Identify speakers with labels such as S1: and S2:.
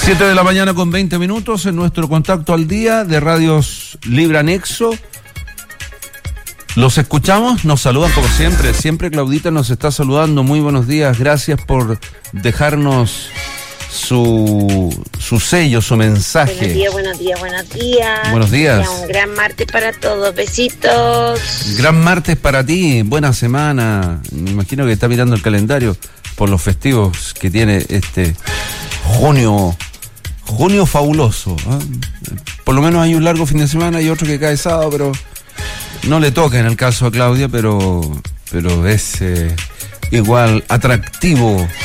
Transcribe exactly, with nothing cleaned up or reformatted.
S1: siete de la mañana con veinte minutos en nuestro contacto al día de Radios Libre Anexo. Los escuchamos, nos saludan como siempre. Siempre Claudita nos está saludando. Muy buenos días, gracias por dejarnos su, su sello, su mensaje.
S2: Buenos días, buenos días, buenos días.
S1: Buenos días.
S2: Un gran martes para todos, besitos.
S1: Gran martes para ti, buena semana. Me imagino que está mirando el calendario por los festivos que tiene este junio. Junio fabuloso, ¿eh? Por lo menos hay un largo fin de semana y otro que cae sábado, pero no le toca en el caso a Claudia, pero, pero es eh, igual atractivo